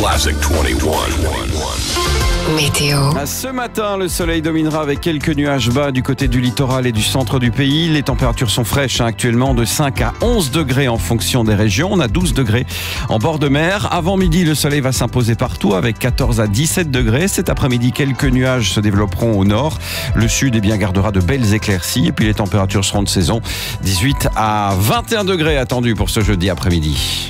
Classic 21. Météo. Ce matin, le soleil dominera avec quelques nuages bas du côté du littoral et du centre du pays. Les températures sont fraîches actuellement, de 5 à 11 degrés en fonction des régions. On a 12 degrés en bord de mer. Avant midi, le soleil va s'imposer partout avec 14 à 17 degrés. Cet après-midi, quelques nuages se développeront au nord. Le sud gardera de belles éclaircies. Et puis les températures seront de saison. 18 à 21 degrés attendus pour ce jeudi après-midi.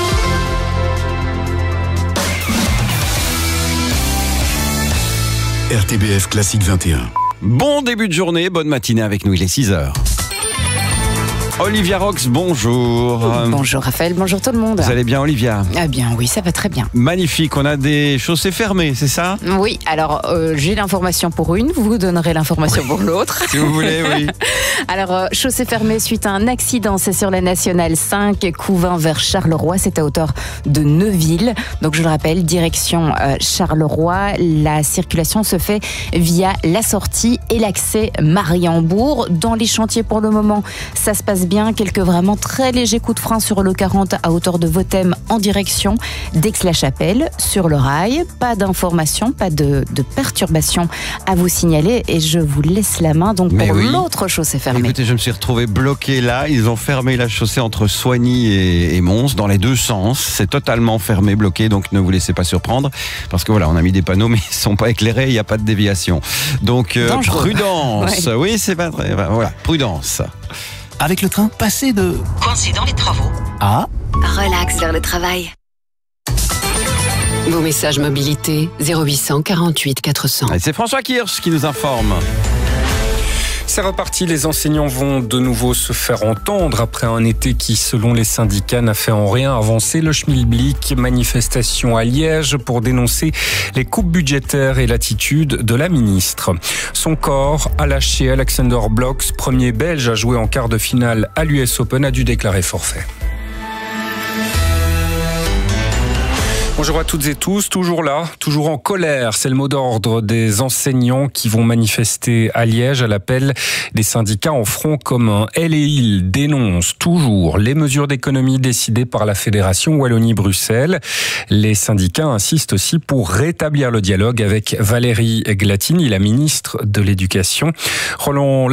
RTBF Classique 21. Bon début de journée, bonne matinée avec nous, il est 6h. Olivia Rox, bonjour. Bonjour Raphaël, bonjour tout le monde. Vous allez bien Olivia? Ah bien oui, ça va très bien. Magnifique, on a des chaussées fermées, c'est ça? Oui, alors j'ai l'information pour une, vous donnerez l'information pour l'autre. Si vous voulez, oui. Alors, chaussée fermée suite à un accident, c'est sur la Nationale 5, Couvin vers Charleroi, c'est à hauteur de Neuville. Donc je le rappelle, direction Charleroi, la circulation se fait via la sortie et l'accès Mariembourg. Dans les chantiers pour le moment, ça se passe bien, quelques vraiment très légers coups de frein sur le 40 à hauteur de Vothème en direction d'Aix-la-Chapelle, sur le rail. Pas d'information, pas de perturbation à vous signaler et je vous laisse la main donc pour l'autre chaussée fermée. Écoutez, je me suis retrouvé bloqué là. Ils ont fermé la chaussée entre Soigny et Mons dans les deux sens. C'est totalement fermé, bloqué, donc ne vous laissez pas surprendre. Parce que voilà, on a mis des panneaux, mais ils ne sont pas éclairés, il n'y a pas de déviation. Donc, prudence. Ouais. Oui, c'est pas très... Voilà, prudence. Avec le train, passez de... Coincé dans les travaux. à... Relax vers le travail. Vos messages mobilité 0800 48 400. Et c'est François Kirsch qui nous informe. C'est reparti, les enseignants vont de nouveau se faire entendre après un été qui, selon les syndicats, n'a fait en rien avancer le schmilblick. Manifestation à Liège pour dénoncer les coupes budgétaires et l'attitude de la ministre. Son corps a lâché. Alexander Blocks, premier belge à jouer en quart de finale à l'US Open, a dû déclarer forfait. Bonjour à toutes et tous, toujours là, toujours en colère. C'est le mot d'ordre des enseignants qui vont manifester à Liège à l'appel des syndicats en front commun. Elle et il dénoncent toujours les mesures d'économie décidées par la Fédération Wallonie-Bruxelles. Les syndicats insistent aussi pour rétablir le dialogue avec Valérie Glatini, la ministre de l'Éducation. Roland